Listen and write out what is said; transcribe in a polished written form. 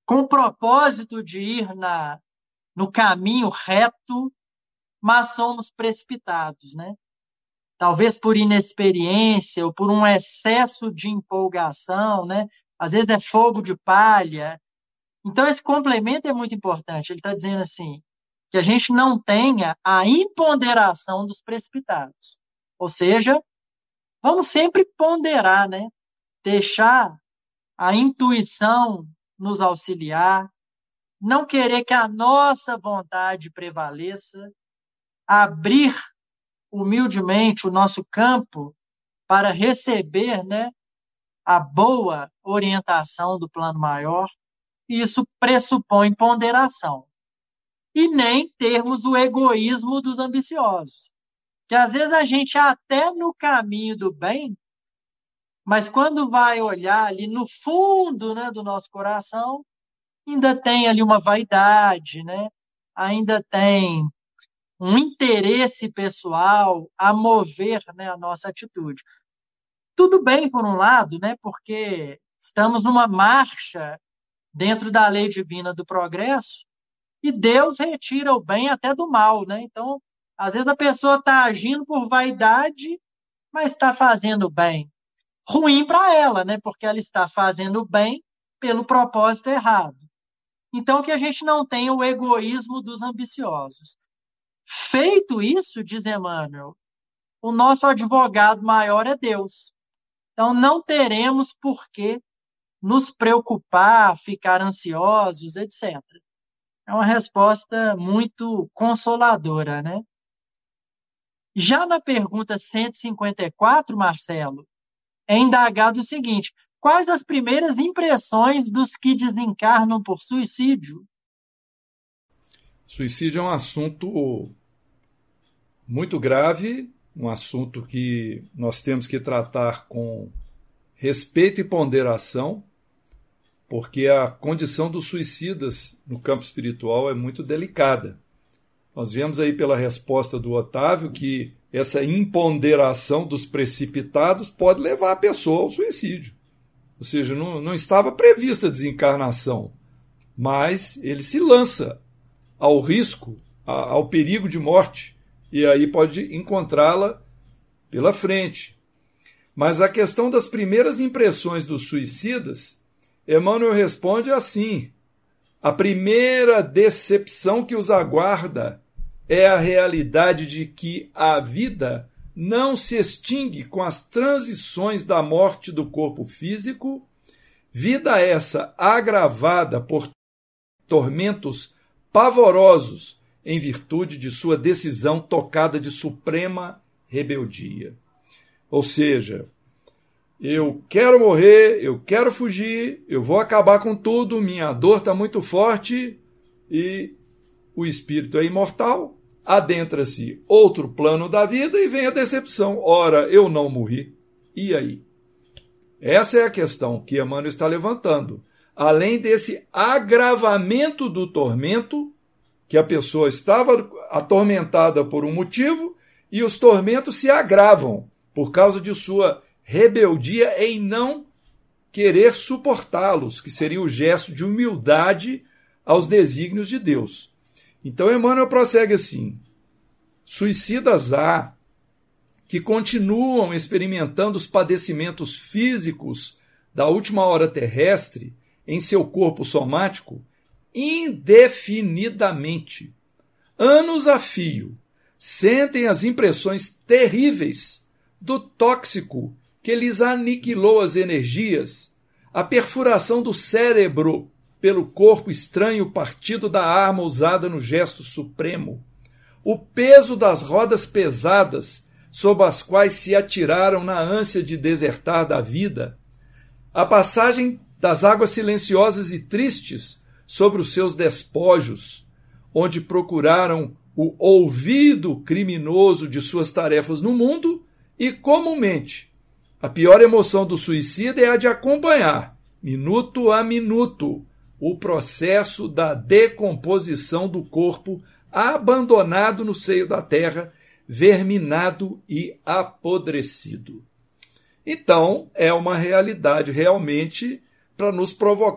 com o propósito de ir no caminho reto, mas somos precipitados, né? Talvez por inexperiência ou por um excesso de empolgação, né? Às vezes é fogo de palha. Então, esse complemento é muito importante. Ele está dizendo assim, que a gente não tenha a imponderação dos precipitados. Ou seja, vamos sempre ponderar, né? Deixar a intuição nos auxiliar, não querer que a nossa vontade prevaleça, abrir humildemente o nosso campo para receber, né, a boa orientação do plano maior. E isso pressupõe ponderação. E nem termos o egoísmo dos ambiciosos. Que às vezes a gente até no caminho do bem, mas quando vai olhar ali no fundo, né, do nosso coração, ainda tem ali uma vaidade, né? Ainda tem um interesse pessoal a mover, né, a nossa atitude. Tudo bem por um lado, né, porque estamos numa marcha dentro da lei divina do progresso e Deus retira o bem até do mal, né? Então, às vezes a pessoa está agindo por vaidade, mas está fazendo bem. Ruim para ela, né? Porque ela está fazendo bem pelo propósito errado. Então, que a gente não tenha o egoísmo dos ambiciosos. Feito isso, diz Emmanuel, o nosso advogado maior é Deus. Então, não teremos por que nos preocupar, ficar ansiosos, etc. É uma resposta muito consoladora, né? Já na pergunta 154, Marcelo, é indagado o seguinte: quais as primeiras impressões dos que desencarnam por suicídio? Suicídio é um assunto muito grave, um assunto que nós temos que tratar com respeito e ponderação, porque a condição dos suicidas no campo espiritual é muito delicada. Nós vemos aí pela resposta do Otávio que essa imponderação dos precipitados pode levar a pessoa ao suicídio. Ou seja, não estava prevista a desencarnação, mas ele se lança ao risco, ao perigo de morte, e aí pode encontrá-la pela frente. Mas a questão das primeiras impressões dos suicidas, Emmanuel responde assim: a primeira decepção que os aguarda é a realidade de que a vida não se extingue com as transições da morte do corpo físico, vida essa agravada por tormentos pavorosos em virtude de sua decisão tocada de suprema rebeldia. Ou seja, eu quero morrer, eu quero fugir, eu vou acabar com tudo, minha dor está muito forte e o espírito é imortal, adentra-se outro plano da vida e vem a decepção. Ora, eu não morri. E aí? Essa é a questão que Emmanuel está levantando. Além desse agravamento do tormento, que a pessoa estava atormentada por um motivo e os tormentos se agravam por causa de sua rebeldia em não querer suportá-los, que seria o gesto de humildade aos desígnios de Deus. Então Emmanuel prossegue assim: suicidas há que continuam experimentando os padecimentos físicos da última hora terrestre em seu corpo somático indefinidamente. Anos a fio, sentem as impressões terríveis do tóxico que lhes aniquilou as energias, a perfuração do cérebro pelo corpo estranho partido da arma usada no gesto supremo, o peso das rodas pesadas sob as quais se atiraram na ânsia de desertar da vida, a passagem das águas silenciosas e tristes sobre os seus despojos, onde procuraram o ouvido criminoso de suas tarefas no mundo e, comumente, a pior emoção do suicida é a de acompanhar, minuto a minuto, o processo da decomposição do corpo abandonado no seio da terra, verminado e apodrecido. Então, é uma realidade realmente para nos provocar